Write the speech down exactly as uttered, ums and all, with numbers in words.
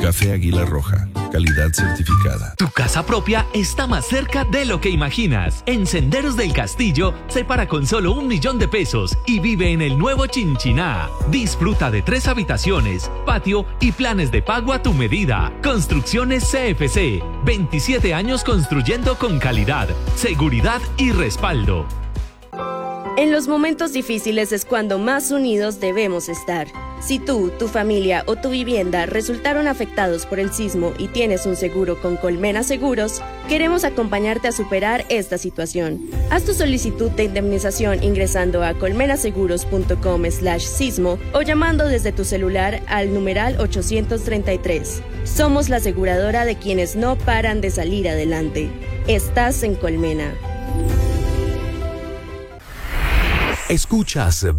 Café Águila Roja, calidad certificada. Tu casa propia está más cerca de lo que imaginas. En Senderos del Castillo, separa con solo un millón de pesos y vive en el nuevo Chinchiná. Disfruta de tres habitaciones, patio y planes de pago a tu medida. Construcciones C F C, veintisiete años construyendo con calidad, seguridad y respaldo. En los momentos difíciles es cuando más unidos debemos estar. Si tú, tu familia o tu vivienda resultaron afectados por el sismo y tienes un seguro con Colmena Seguros, queremos acompañarte a superar esta situación. Haz tu solicitud de indemnización ingresando a colmenaseguros.com slash sismo o llamando desde tu celular al numeral ochocientos treinta y tres. Somos la aseguradora de quienes no paran de salir adelante. Estás en Colmena. Escuchas